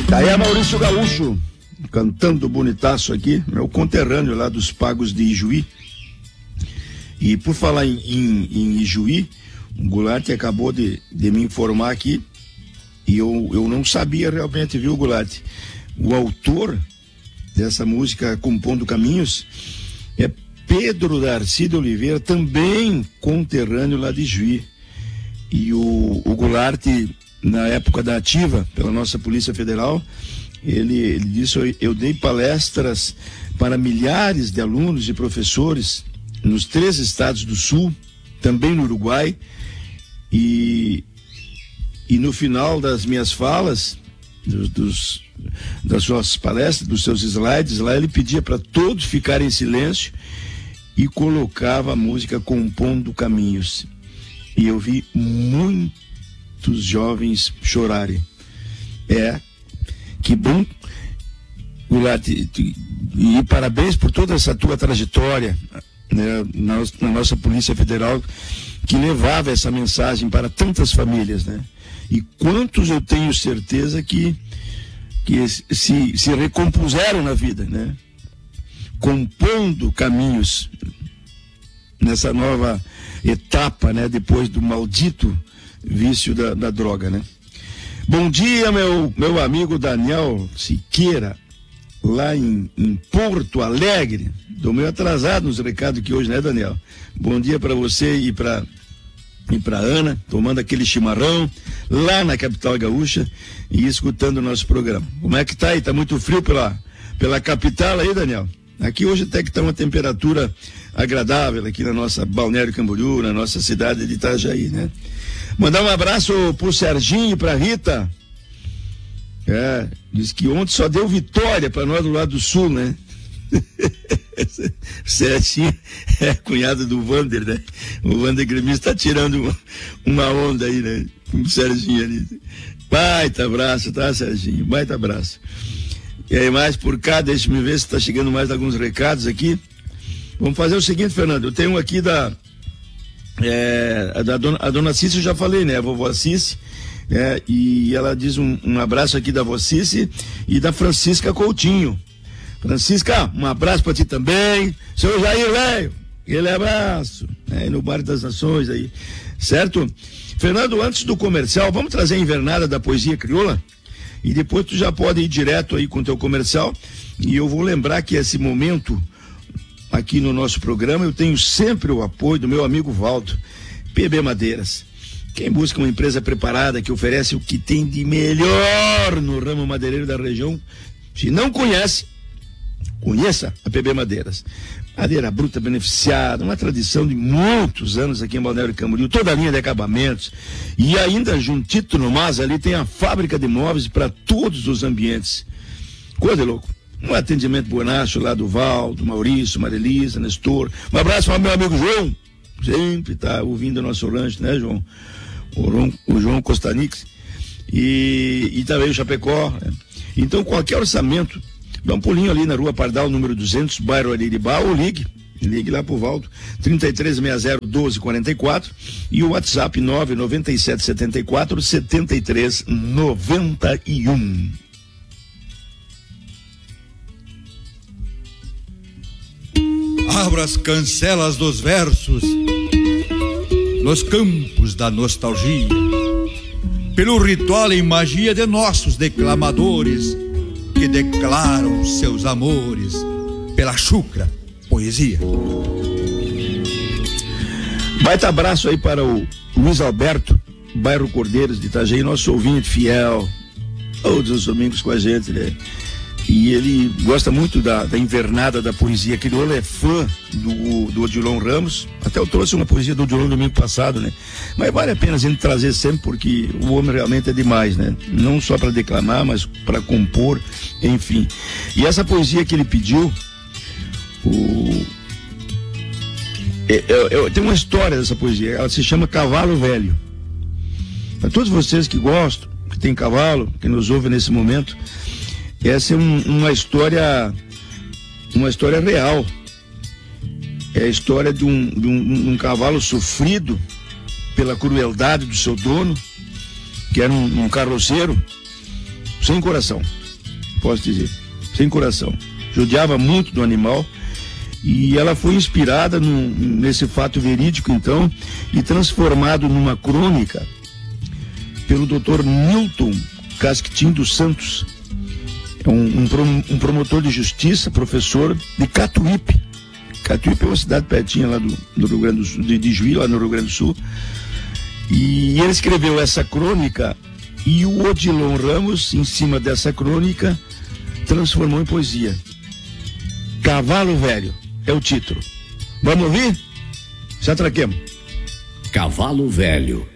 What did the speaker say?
Daí é Maurício Gaúcho, cantando bonitaço aqui, meu conterrâneo lá dos Pagos de Ijuí. E por falar em Ijuí, o Goulart acabou de me informar aqui, e eu não sabia realmente, viu, Goulart? O autor dessa música, Compondo Caminhos, é Pedro Darcy de Oliveira, também conterrâneo lá de Ijuí. E o Goulart, na época da ativa pela nossa Polícia Federal, ele disse: eu dei palestras para milhares de alunos e professores nos 3 estados do Sul, também no Uruguai, e no final das minhas falas, das suas palestras, dos seus slides lá, ele pedia para todos ficarem em silêncio e colocava a música Compondo Caminhos. E eu vi muitos jovens chorarem. Que bom, Goulart, e parabéns por toda essa tua trajetória, né, na nossa Polícia Federal, que levava essa mensagem para tantas famílias, né? E quantos eu tenho certeza que se recompuseram na vida, né? Compondo caminhos nessa nova etapa, né? Depois do maldito vício da droga, né? Bom dia, meu amigo Daniel Siqueira, lá em Porto Alegre. Estou meio atrasado nos recados aqui hoje, né, Daniel? Bom dia para você e para Ana, tomando aquele chimarrão lá na capital gaúcha e escutando o nosso programa. Como é que tá aí? Tá muito frio pela capital aí, Daniel? Aqui hoje até que tá uma temperatura agradável aqui na nossa Balneário Camboriú, na nossa cidade de Itajaí, né? Mandar um abraço pro Serginho e pra Rita. Diz que ontem só deu vitória para nós do lado do sul, né? Serginho é cunhado do Vander, né? O Vander gremista tá tirando uma onda aí, né? Com o Serginho ali. Baita abraço, tá, Serginho? Baita abraço. E aí, mais por cá, deixa-me ver se tá chegando mais alguns recados aqui. Vamos fazer o seguinte, Fernando, eu tenho aqui a dona Cícia, eu já falei, né? A vovó Cícia, e ela diz um abraço aqui da vovó Cícia e da Francisca Coutinho. Francisca, um abraço para ti também. Seu Jair, velho, aquele abraço, no Bar das Nações aí, certo? Fernando, antes do comercial, vamos trazer a invernada da poesia crioula? E depois tu já pode ir direto aí com o teu comercial. E eu vou lembrar que esse momento aqui no nosso programa eu tenho sempre o apoio do meu amigo Valdo, PB Madeiras. Quem busca uma empresa preparada que oferece o que tem de melhor no ramo madeireiro da região, se não conhece, conheça a PB Madeiras. Madeira bruta beneficiada, uma tradição de muitos anos aqui em Balneário Camboriú, toda a linha de acabamentos. E ainda juntito no Mas ali tem a fábrica de móveis para todos os ambientes. Coisa de louco. Um atendimento bonacho lá do Valdo, Maurício, Marilisa, Nestor. Um abraço para o meu amigo João, sempre está ouvindo o nosso rancho, né, João? O João Costanix. E também o Chapecó. Né? Então, qualquer orçamento, dá um pulinho ali na Rua Pardal, número 200, bairro Ariribá, ou ligue lá pro Valdo, 3360-1244, e o WhatsApp 99774-7391. Abra as cancelas dos versos nos campos da nostalgia, pelo ritual e magia de nossos declamadores que declaram seus amores pela chucra poesia. Baita abraço aí para o Luiz Alberto, bairro Cordeiros de Itajaí, nosso ouvinte fiel, todos os domingos com a gente, né? E ele gosta muito da invernada da poesia crioula, é fã do Odilon Ramos. Até eu trouxe uma poesia do Odilon domingo passado, né? Mas vale a pena a gente trazer sempre, porque o homem realmente é demais, né? Não só para declamar, mas para compor, enfim. E essa poesia que ele pediu, tem uma história dessa poesia, ela se chama Cavalo Velho. Para todos vocês que gostam, que tem cavalo, que nos ouvem nesse momento, essa é uma história real. É a história de um cavalo sofrido pela crueldade do seu dono, que era um carroceiro, sem coração, posso dizer, sem coração. Judiava muito do animal, e ela foi inspirada nesse fato verídico, então, e transformado numa crônica pelo Dr. Newton Casquetim dos Santos, um promotor de justiça, professor de Catuípe. Catuípe é uma cidade pertinho lá do Rio Grande do Sul, de Juí, lá no Rio Grande do Sul. E ele escreveu essa crônica, e o Odilon Ramos, em cima dessa crônica, transformou em poesia. Cavalo Velho é o título. Vamos ouvir? Se atraquemos. Cavalo Velho.